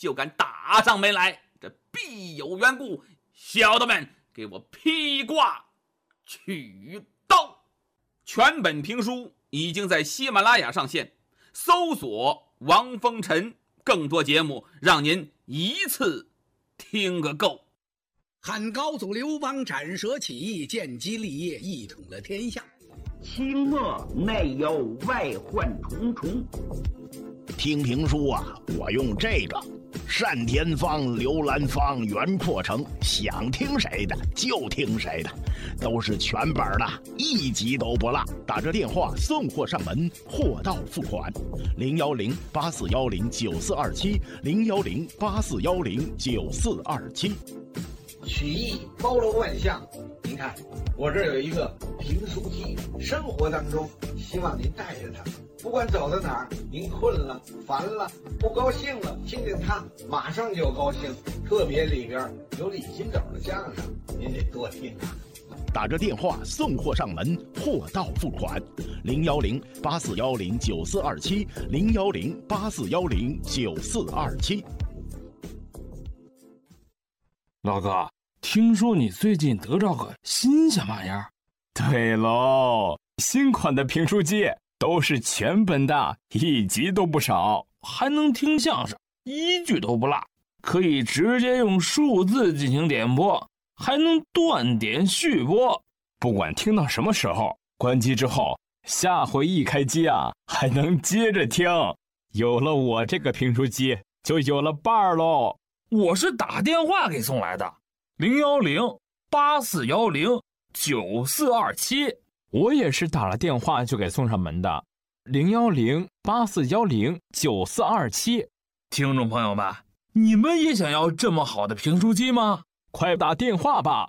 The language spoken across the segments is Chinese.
就敢打上门来，这必有缘故。小的们，给我披挂取刀。全本评书已经在喜马拉雅上线，搜索王风尘，更多节目让您一次听个够。 汉高祖刘邦斩蛇起义，建基立业，一统了天下。 清末内忧外患重重。 听评书啊，我用这个单田芳、刘兰芳、袁阔成，想听谁的就听谁的，都是全本的，一集都不落。打着电话送货上门，货到付款。010-8410-9427，010-8410-9427。 曲艺包罗万象，您看我这儿有一个评书机，生活当中希望您带着它，不管走到哪儿，您困了、烦了、不高兴了，听见它马上就高兴。特别里边有李金斗的相声，您得多听啊。 打着电话送货上门，货到付款。010-8410-9427，010-8410-9427。 老哥，听说你最近得着个新鲜玩意儿？ 对喽，新款的评书机都是全本的，一集都不少， 还能听相声，一句都不落，可以直接用数字进行点播，还能断点续播。 不管听到什么时候，关机之后，下回一开机啊，还能接着听。有了我这个评书机，就有了伴儿喽。 我是打电话给送来的，010-8410-9427。 我也是打了电话就给送上门的，010-8410-9427。 听众朋友们，你们也想要这么好的评书机吗？ 快打电话吧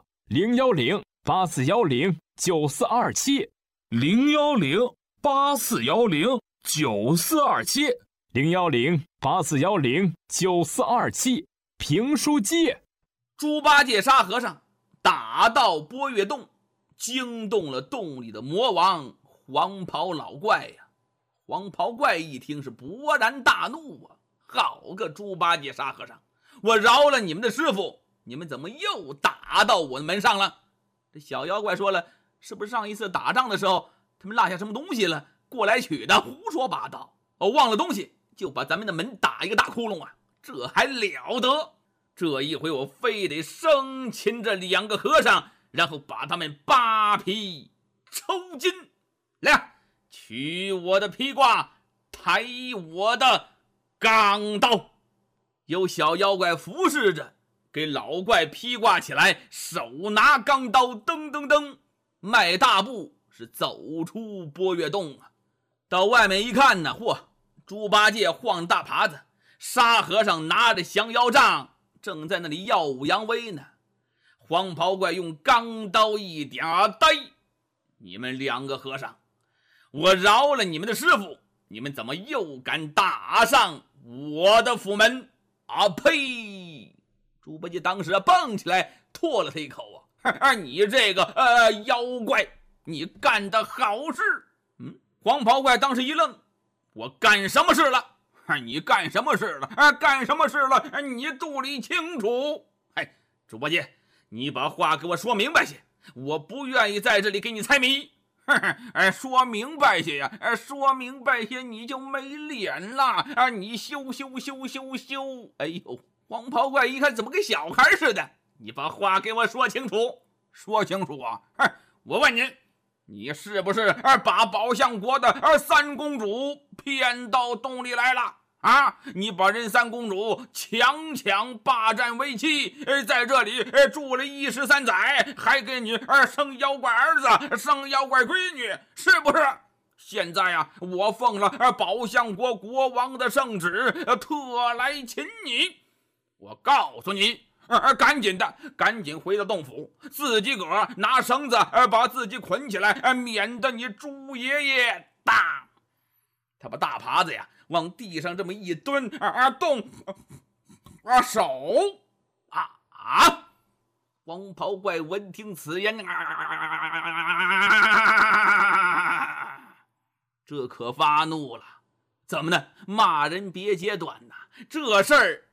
，010-8410-9427， 010-8410-9427， 010-8410-9427。评书机。 猪八戒沙和尚打到波月洞，惊动了洞里的魔王黄袍老怪呀。黄袍怪一听是勃然大怒啊！好个猪八戒沙和尚，我饶了你们的师傅，你们怎么又打到我的门上了？这小妖怪说了，是不是上一次打仗的时候他们落下什么东西了，过来取的？胡说八道！忘了东西就把咱们的门打一个大窟窿啊，这还了得！这一回我非得生擒这两个和尚，然后把他们扒皮抽筋。来，取我的披挂，抬我的钢刀。有小妖怪服侍着，给老怪披挂起来，手拿钢刀，噔噔噔，迈大步是走出波月洞啊。到外面一看呢，嚯，猪八戒晃大耙子，沙和尚拿着降妖杖，正在那里耀武扬威呢。黄袍怪用钢刀一点呆，你们两个和尚，我饶了你们的师傅，你们怎么又敢打上我的府门啊？呸！猪八戒当时蹦起来唾了他一口啊！你这个妖怪，你干的好事！黄袍怪当时一愣，我干什么事了？你干什么事了？干什么事了？你肚里清楚。猪八戒，你把话给我说明白些，我不愿意在这里给你猜谜。说明白些呀，说明白些你就没脸了。你羞。哎呦，黄袍怪一看怎么跟小孩似的，你把话给我说清楚，说清楚啊！我问您，你是不是把宝象国的三公主骗到洞里来了啊？你把人三公主强霸占为妻，在这里住了1时3载，还给你生妖怪儿子，生妖怪闺女，是不是？现在啊，我奉了宝象国国王的圣旨，特来擒你。我告诉你，赶紧回到洞府，自己个儿拿绳子把自己捆起来，免得你猪爷爷打。他把大耙子呀往地上这么一蹲，动手黄袍怪闻听此言，这可发怒了。怎么呢？骂人别揭短呐，这事儿